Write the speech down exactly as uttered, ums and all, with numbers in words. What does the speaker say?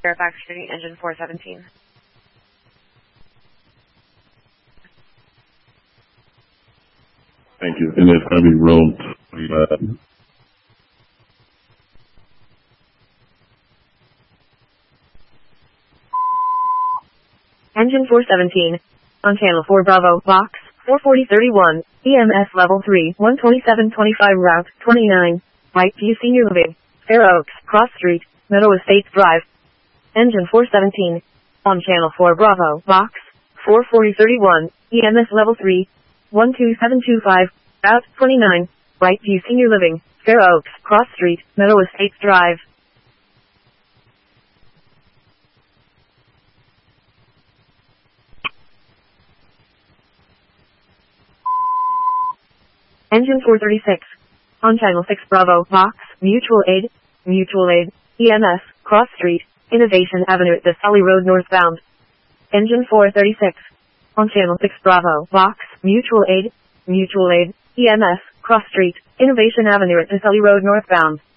Fairfax Street, engine four seventeen. Thank you. And it's going to be room twenty-nine. Engine four seventeen. On channel four Bravo, box, four forty thirty-one, E M S level three, one twenty-seven twenty-five route, twenty-nine, Whiteview Senior Living, Fair Oaks, Cross Street, Meadow Estates Drive. Engine four seventeen. On channel four Bravo, box, four forty thirty-one, E M S level three, one two seven two five, route, twenty-nine, Whiteview Senior Living, Fair Oaks, Cross Street, Meadow Estates Drive. Engine four thirty-six. On channel six Bravo, box, Mutual Aid, Mutual Aid, E M S, Cross Street, Innovation Avenue at the Sully Road northbound. Engine four thirty-six. On channel six Bravo, box, Mutual Aid, Mutual Aid, E M S, Cross Street, Innovation Avenue at the Sully Road northbound.